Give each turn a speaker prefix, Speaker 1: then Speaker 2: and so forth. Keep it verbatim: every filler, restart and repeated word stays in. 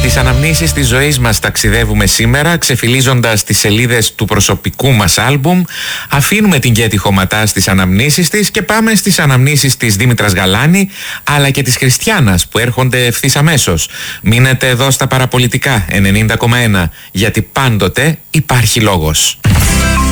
Speaker 1: Στις αναμνήσεις της ζωής μας ταξιδεύουμε σήμερα, ξεφυλίζοντας τις σελίδες του προσωπικού μας άλμπουμ. Αφήνουμε την Κέτη Χωματά στις αναμνήσεις της και πάμε στις αναμνήσεις της Δήμητρας Γαλάνη, αλλά και της Χριστιάνας, που έρχονται ευθύς αμέσως. Μείνετε εδώ στα Παραπολιτικά ενενήντα κόμμα ένα, γιατί πάντοτε υπάρχει λόγος.